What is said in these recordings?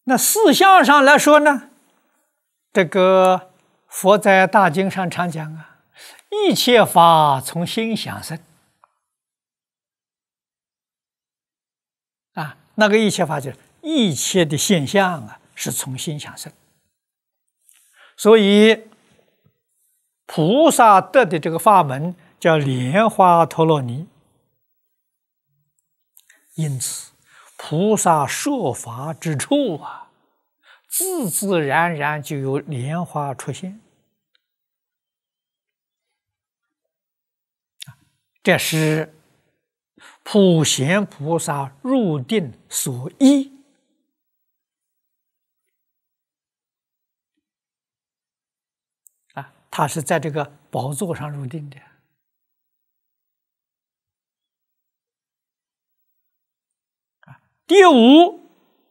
那思想上来说呢，这个佛在大经上常讲啊，一切法从心想生啊，那个一切法就是一切的现象啊，是从心想生。所以菩萨得的这个法门叫莲花陀罗尼，因此菩萨说法之处啊，自自然然就有莲花出现。这是普贤菩萨入定所依。他是在这个宝座上入定的。第五，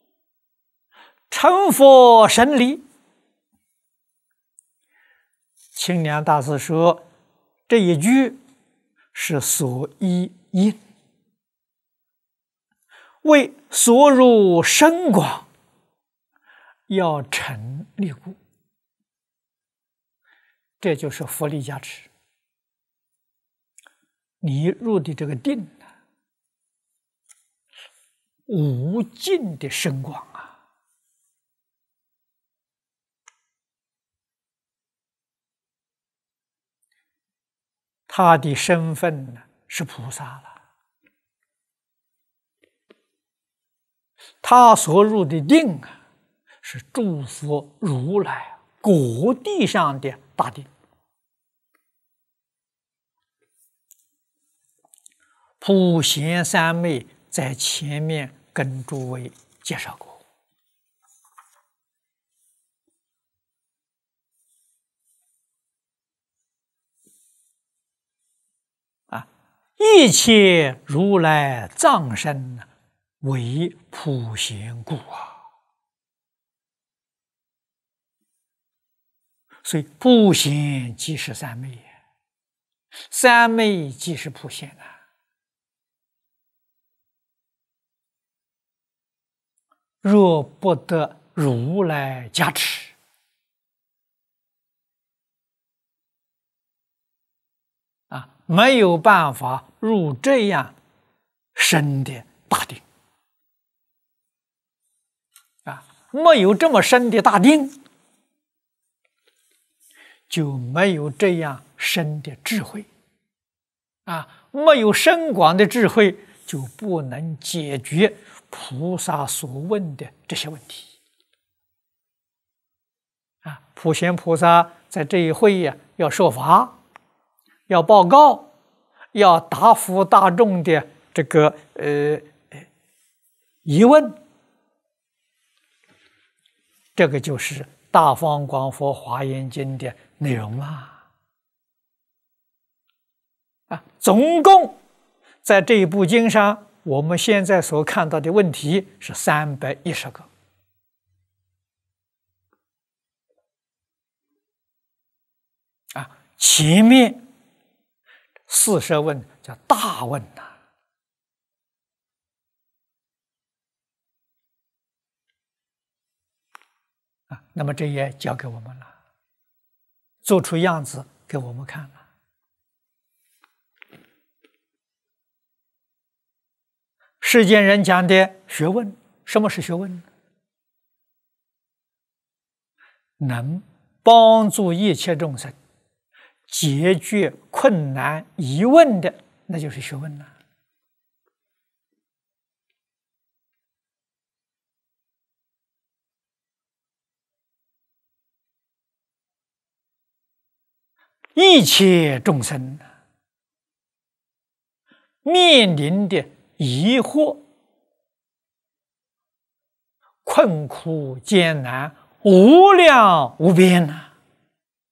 成佛神力。清凉大师说，这一句是所依因，为所入深广，要成立故。这就是佛力加持。你入的这个定啊，无尽的深广啊！他的身份呢是菩萨了，他所入的定啊，是诸佛如来果地上的大定。普贤三昧在前面跟诸位介绍过啊，一切如来藏身为普贤故啊，所以普贤即是三昧，三昧即是普贤啊。若不得如来加持啊，没有办法入这样深的大定啊，没有这么深的大定，就没有这样深的智慧啊，没有深广的智慧，就不能解决菩萨所问的这些问题啊！普贤菩萨在这一会呀，要说法，要报告，要答复大众的这个疑问，这个就是《大方广佛华严经》的内容啊！总共在这一部经上，我们现在所看到的问题是310个啊，前面40问叫大问呐啊，那么这也交给我们了，做出样子给我们看了。世间人讲的学问，什么是学问呢？能帮助一切众生解决困难疑问的，那就是学问了。一切众生面临的疑惑、困苦、艰难无量无边呐！